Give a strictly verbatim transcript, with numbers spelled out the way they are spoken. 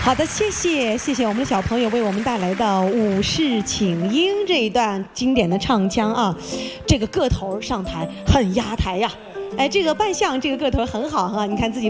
好的，谢谢谢谢我们的小朋友为我们带来的《武士请缨》这一段经典的唱腔啊，这个个头上台很压台呀，哎，这个扮相这个个头很好哈，你看自己。